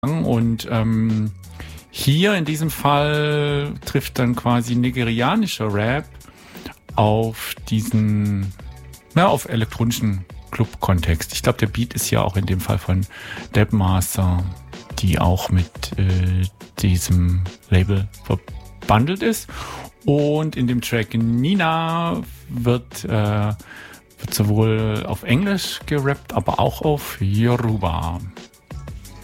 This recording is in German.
Und hier in diesem Fall trifft dann quasi nigerianischer Rap auf diesen, auf elektronischen Club-Kontext. Ich glaube, der Beat ist ja auch in dem Fall von Debmaster, die auch mit diesem Label verbandelt ist. Und in dem Track Nina wird sowohl auf Englisch gerappt, aber auch auf Yoruba.